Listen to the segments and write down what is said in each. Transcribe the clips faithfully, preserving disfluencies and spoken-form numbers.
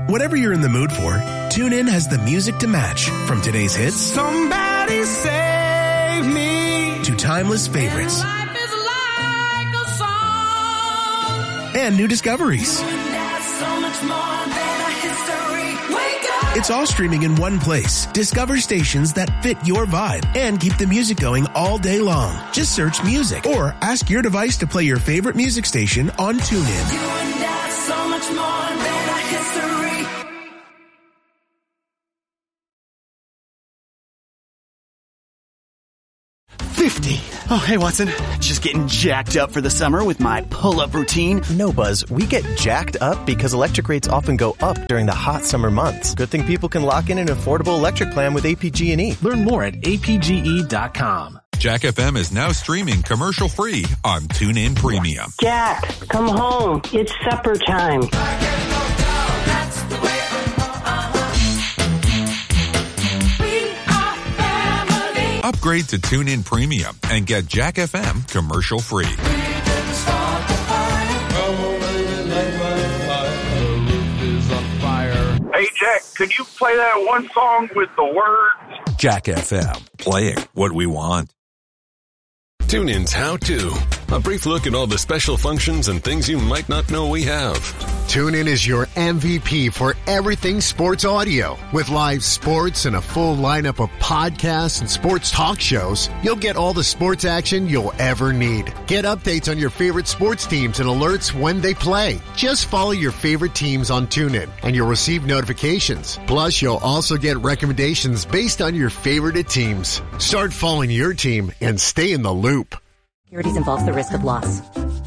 Whatever you're in the mood for, TuneIn has the music to match, from today's hits Somebody save me to timeless favorites and, life is like a song. and new discoveries. So much more than a history. Wake up. It's all streaming in one place. Discover stations that fit your vibe and keep the music going all day long. Just search music or ask your device to play your favorite music station on TuneIn. You and I, so much more than a history. fifty. Oh, hey, Watson. Just getting jacked up for the summer with my pull-up routine. No, Buzz, we get jacked up because electric rates often go up during the hot summer months. Good thing people can lock in an affordable electric plan with A P G and E. Learn more at A P G E dot com. Jack F M is now streaming commercial-free on TuneIn Premium. Jack, come home. It's supper time. Upgrade to TuneIn Premium and get Jack F M commercial-free. Hey, Jack, could you play that one song with the words? Jack F M, playing what we want. TuneIn's How To. A brief look at all the special functions and things you might not know we have. TuneIn is your M V P for everything sports audio. With live sports and a full lineup of podcasts and sports talk shows, you'll get all the sports action you'll ever need. Get updates on your favorite sports teams and alerts when they play. Just follow your favorite teams on TuneIn and you'll receive notifications. Plus, you'll also get recommendations based on your favorite teams. Start following your team and stay in the loop. Securities involves the risk of loss.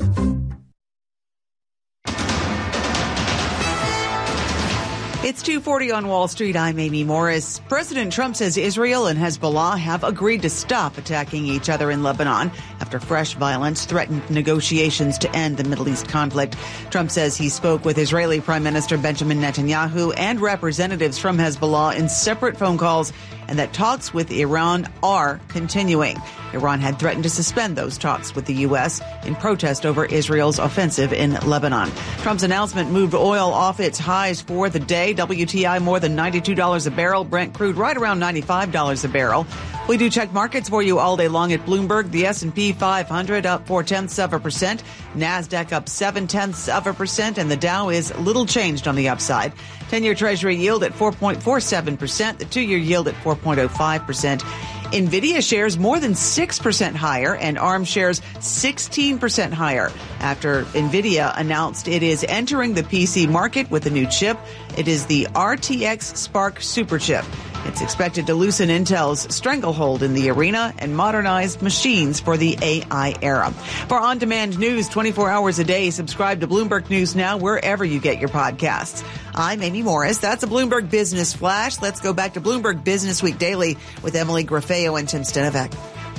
It's two forty on Wall Street. I'm Amy Morris. President Trump says Israel and Hezbollah have agreed to stop attacking each other in Lebanon after fresh violence threatened negotiations to end the Middle East conflict. Trump says he spoke with Israeli Prime Minister Benjamin Netanyahu and representatives from Hezbollah in separate phone calls, and that talks with Iran are continuing. Iran had threatened to suspend those talks with the U S in protest over Israel's offensive in Lebanon. Trump's announcement moved oil off its highs for the day. W T I more than ninety-two dollars a barrel. Brent crude right around ninety-five dollars a barrel. We do check markets for you all day long at Bloomberg. The S and P five hundred up four tenths of a percent. NASDAQ up seven tenths of a percent. And the Dow is little changed on the upside. ten-year Treasury yield at four point four seven percent. The two-year yield at four point oh five percent. NVIDIA shares more than six percent higher and ARM shares sixteen percent higher after NVIDIA announced it is entering the P C market with a new chip. It is the R T X Spark Superchip. It's expected to loosen Intel's stranglehold in the arena and modernize machines for the A I era. For on-demand news twenty-four hours a day, subscribe to Bloomberg News Now wherever you get your podcasts. I'm Amy Morris. That's a Bloomberg Business Flash. Let's go back to Bloomberg Business Week Daily with Emily Grafeo and Tim Stenovec.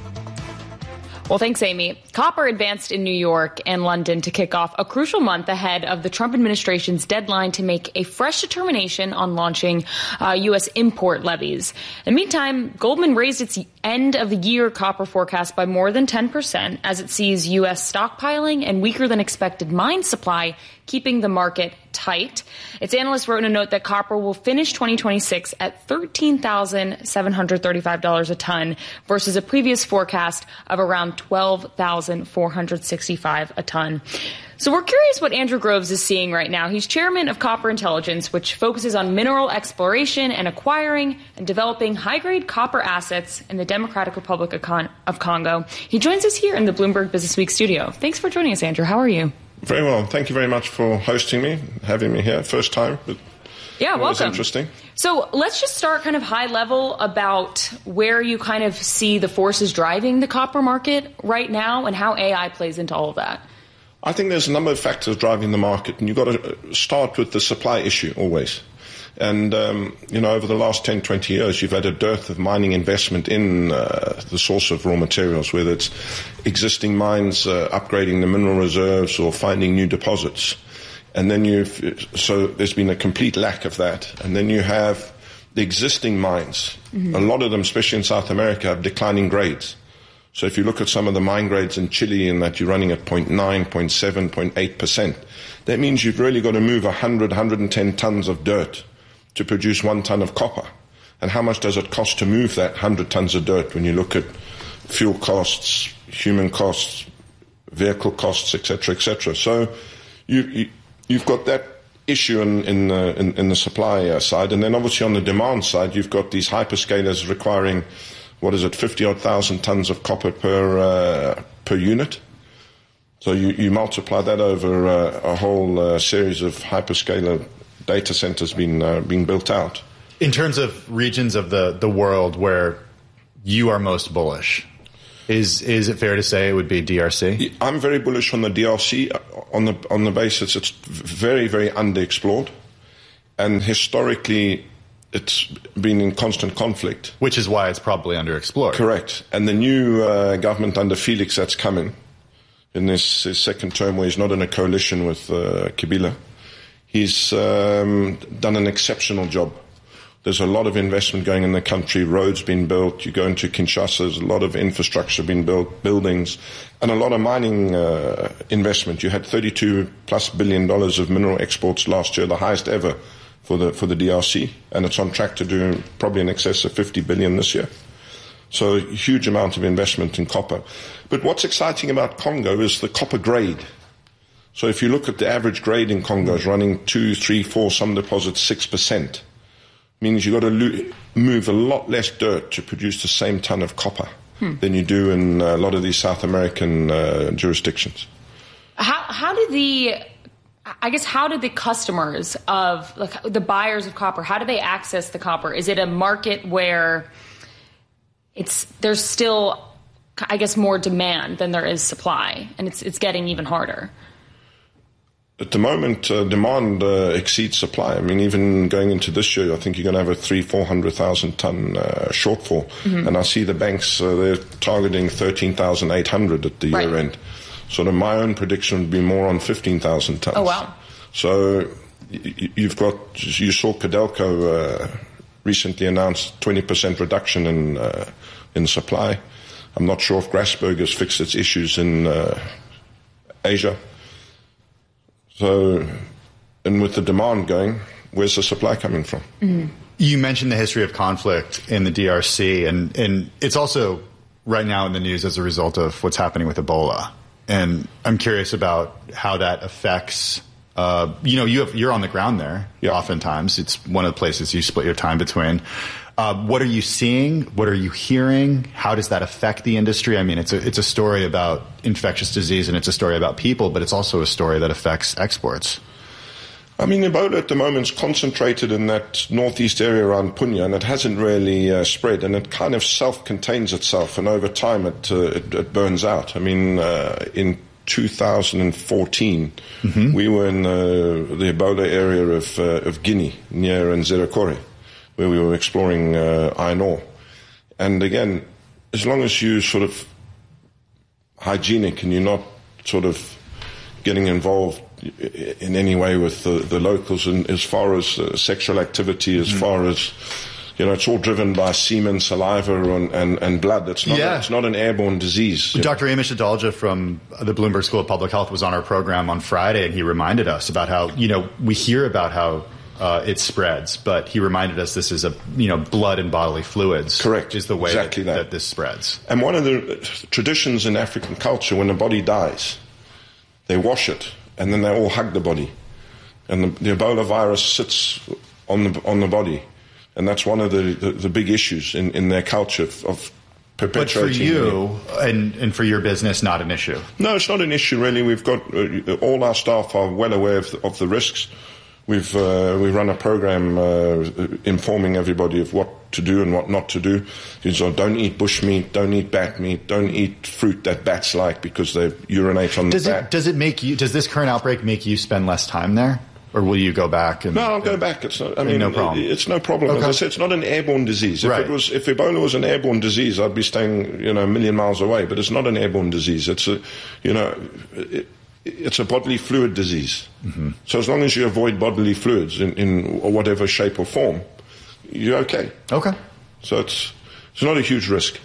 Well, thanks, Amy. Copper advanced in New York and London to kick off a crucial month ahead of the Trump administration's deadline to make a fresh determination on launching uh, U S import levies. In the meantime, Goldman raised its end of the year copper forecast by more than ten percent as it sees U S stockpiling and weaker than expected mine supply keeping the market tight. Its analyst wrote in a note that copper will finish twenty twenty-six at thirteen thousand seven hundred thirty-five dollars a ton versus a previous forecast of around twelve thousand four hundred sixty-five dollars a ton. So we're curious what Andrew Groves is seeing right now. He's chairman of Copper Intelligence, which focuses on mineral exploration and acquiring and developing high-grade copper assets in the Democratic Republic of Congo. He joins us here in the Bloomberg Business Week studio. Thanks for joining us, Andrew. How are you? Very well. Thank you very much for hosting me, having me here. First time, but yeah, it was welcome. Interesting. So let's just start kind of high level about where you kind of see the forces driving the copper market right now and how A I plays into all of that. I think there's a number of factors driving the market, and you've got to start with the supply issue always. And, um, you know, over the last ten, twenty years, you've had a dearth of mining investment in uh, the source of raw materials, whether it's existing mines uh, upgrading the mineral reserves or finding new deposits. And then you've, so there's been a complete lack of that. And then you have the existing mines. Mm-hmm. A lot of them, especially in South America, have declining grades. So if you look at some of the mine grades in Chile in that you're running at zero point nine, zero point seven, zero point eight percent, that means you've really got to move one hundred, one hundred ten tons of dirt to produce one ton of copper. And how much does it cost to move that one hundred tons of dirt when you look at fuel costs, human costs, vehicle costs, et cetera, et cetera. So you, you, you've got that issue in, in, uh, in, in the supply uh, side. And then obviously on the demand side, you've got these hyperscalers requiring, what is it, fifty odd thousand tons of copper per, uh, per unit. So you, you multiply that over uh, a whole uh, series of hyperscaler data centers being, uh, being built out. In terms of regions of the, the world where you are most bullish, is is it fair to say it would be D R C? I'm very bullish on the D R C on the on the basis it's very, very underexplored, and historically it's been in constant conflict. Which is why it's probably underexplored. Correct. And the new uh, government under Felix that's coming in this his second term, where he's not in a coalition with uh, Kabila, he's um, done an exceptional job. There's a lot of investment going in the country, roads being built. You go into Kinshasa, there's a lot of infrastructure being built, buildings, and a lot of mining uh, investment. You had thirty-two plus billion dollars of mineral exports last year, the highest ever for the for the D R C, and it's on track to do probably in excess of fifty billion this year. So a huge amount of investment in copper. But what's exciting about Congo is the copper grade. So if you look at the average grade in Congo, is running two, three, four, some deposits six percent. Means you've got to lo- move a lot less dirt to produce the same ton of copper hmm. than you do in a lot of these South American uh, jurisdictions. How how do the, I guess, how do the customers of, like, the buyers of copper, how do they access the copper? Is it a market where it's there's still, I guess, more demand than there is supply, and it's it's getting even harder? At the moment, uh, demand uh, exceeds supply. I mean, even going into this year, I think you're going to have a three, four hundred thousand ton uh, shortfall. Mm-hmm. And I see the banks uh, they're targeting thirteen thousand eight hundred at the right. year end. Sort of my own prediction would be more on fifteen thousand tons. Oh wow! So y- you've got you saw Codelco uh, recently announced twenty percent reduction in uh, in supply. I'm not sure if Grasberg has fixed its issues in uh, Asia. So, and with the demand going, where's the supply coming from? Mm-hmm. You mentioned the history of conflict in the D R C, and, and it's also right now in the news as a result of what's happening with Ebola. And I'm curious about how that affects, uh, you know, you have, you're on the ground there yeah. oftentimes. It's one of the places you split your time between. Uh, what are you seeing? What are you hearing? How does that affect the industry? I mean, it's a it's a story about infectious disease, and it's a story about people, but it's also a story that affects exports. I mean, Ebola at the moment is concentrated in that northeast area around Punya, and it hasn't really uh, spread, and it kind of self-contains itself, and over time it uh, it, it burns out. I mean, uh, in two thousand fourteen, mm-hmm. we were in uh, the Ebola area of uh, of Guinea, near Nzerekore, where we were exploring uh, iron ore. And again, as long as you sort of hygienic and you're not sort of getting involved in any way with the, the locals, and as far as uh, sexual activity, as mm. far as, you know, it's all driven by semen, saliva, and, and, and blood. It's not, yeah. a, it's not an airborne disease. Doctor Amish Adalja from the Bloomberg School of Public Health was on our program on Friday, and he reminded us about how, you know, we hear about how Uh, it spreads, but he reminded us this is a, you know, blood and bodily fluids. Correct. Is the way exactly that, that. that this spreads. And one of the traditions in African culture, when a body dies, they wash it, and then they all hug the body. And the, the Ebola virus sits on the on the body. And that's one of the, the, the big issues in, in their culture of, of perpetuating. But for you, and, and for your business, not an issue? No, it's not an issue, really. We've got, uh, all our staff are well aware of the, of the risks. We've uh, we run a program uh, informing everybody of what to do and what not to do. So don't eat bush meat, don't eat bat meat, don't eat fruit that bats like because they urinate on does the it, bat. Does it make you? Does this current outbreak make you spend less time there, or will you go back? And, no, I'll go back. It's not. I mean, no problem. It's no problem. Okay. As I said, it's not an airborne disease. If right. it was, if Ebola was an airborne disease, I'd be staying, you know, a million miles away. But it's not an airborne disease. It's a, you know. It, It's a bodily fluid disease. Mm-hmm. So as long as you avoid bodily fluids in, in whatever shape or form, you're okay. Okay. So it's it's not a huge risk.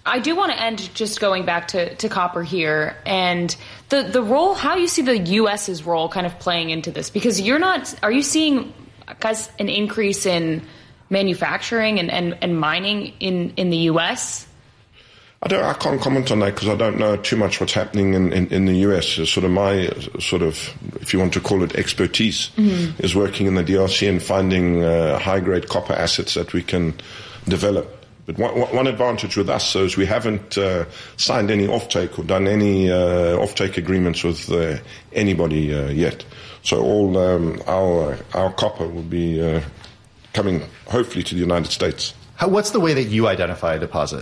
I do want to end just going back to, to copper here and the, the role, how you see the U S's role kind of playing into this, because you're not, are you seeing, guys, an increase in manufacturing and, and, and mining in, in the U S? I don't. I can't comment on that because I don't know too much what's happening in, in, in the U S. Sort of my sort of, if you want to call it expertise, mm-hmm. is working in the D R C and finding uh, high-grade copper assets that we can develop. But one, one advantage with us is we haven't uh, signed any offtake or done any uh, offtake agreements with uh, anybody uh, yet. So all um, our our copper will be uh, coming hopefully to the United States. How, what's the way that you identify a deposit?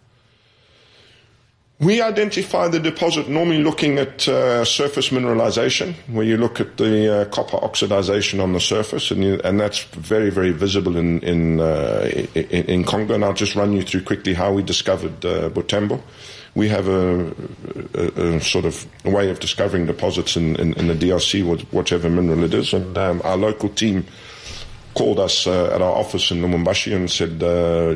We identify the deposit normally looking at uh, surface mineralization, where you look at the uh, copper oxidization on the surface, and, you, and that's very, very visible in in, uh, in in Congo. And I'll just run you through quickly how we discovered uh, Butembo. We have a, a, a sort of way of discovering deposits in, in, in the D R C, whatever mineral it is, and um, our local team called us uh, at our office in Lubumbashi and said, uh,